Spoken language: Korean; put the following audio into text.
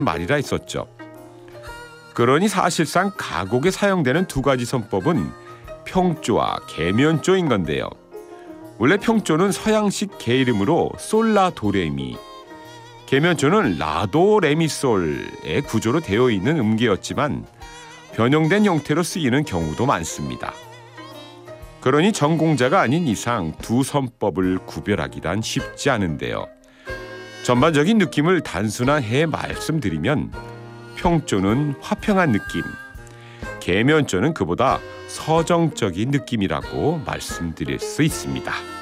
말이라 했었죠. 그러니 사실상 가곡에 사용되는 두 가지 선법은 평조와 계면조인 건데요. 원래 평조는 서양식 개 이름으로 솔라도레미, 계면조는 라도레미솔의 구조로 되어 있는 음계였지만 변형된 형태로 쓰이는 경우도 많습니다. 그러니 전공자가 아닌 이상 두 선법을 구별하기란 쉽지 않은데요. 전반적인 느낌을 단순화해 말씀드리면 평조는 화평한 느낌, 계면조는 그보다 서정적인 느낌이라고 말씀드릴 수 있습니다.